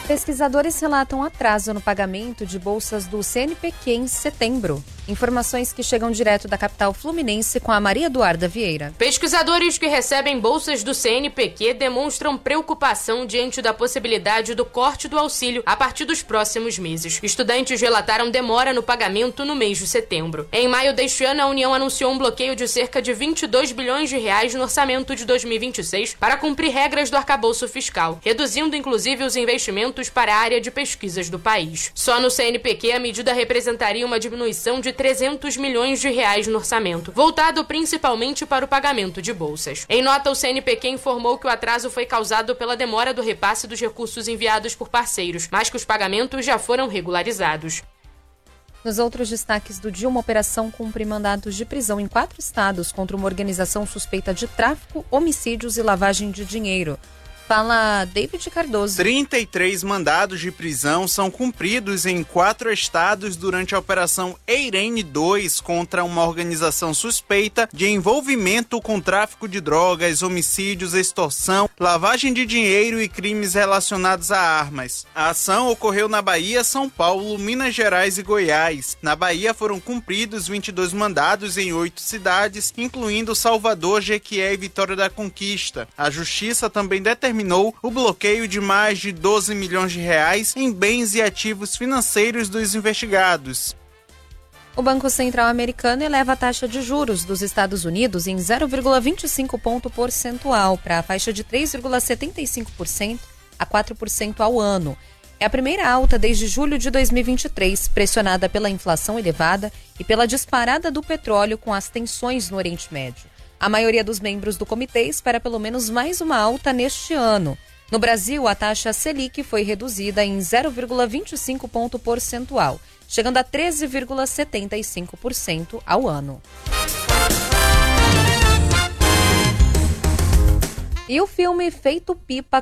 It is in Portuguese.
Pesquisadores relatam atraso no pagamento de bolsas do CNPq em setembro. Informações que chegam direto da capital fluminense com a Maria Eduarda Vieira. Pesquisadores que recebem bolsas do CNPq demonstram preocupação diante da possibilidade do corte do auxílio a partir dos próximos meses. Estudantes relataram demora no pagamento no mês de setembro. Em maio deste ano, a União anunciou um bloqueio de cerca de 22 bilhões de reais no orçamento de 2026 para cumprir regras do arcabouço fiscal, reduzindo inclusive os investimentos para a área de pesquisas do país. Só no CNPq, a medida representaria uma diminuição de 300 milhões de reais no orçamento, voltado principalmente para o pagamento de bolsas. Em nota, o CNPq informou que o atraso foi causado pela demora do repasse dos recursos enviados por parceiros, mas que os pagamentos já foram regularizados. Nos outros destaques do dia, uma operação cumpre mandados de prisão em 4 estados contra uma organização suspeita de tráfico, homicídios e lavagem de dinheiro. Fala David Cardoso. 33 mandados de prisão são cumpridos em 4 estados durante a Operação Eirene 2 contra uma organização suspeita de envolvimento com tráfico de drogas, homicídios, extorsão, lavagem de dinheiro e crimes relacionados a armas. A ação ocorreu na Bahia, São Paulo, Minas Gerais e Goiás. Na Bahia foram cumpridos 22 mandados em 8 cidades, incluindo Salvador, Jequié e Vitória da Conquista. A Justiça também determinou o bloqueio de mais de 12 milhões de reais em bens e ativos financeiros dos investigados. O Banco Central americano eleva a taxa de juros dos Estados Unidos em 0,25 ponto percentual para a faixa de 3,75% a 4% ao ano. É a primeira alta desde julho de 2023, pressionada pela inflação elevada e pela disparada do petróleo com as tensões no Oriente Médio. A maioria dos membros do comitê espera pelo menos mais uma alta neste ano. No Brasil, a taxa Selic foi reduzida em 0,25 ponto percentual, chegando a 13,75% ao ano. E o filme Feito Pipa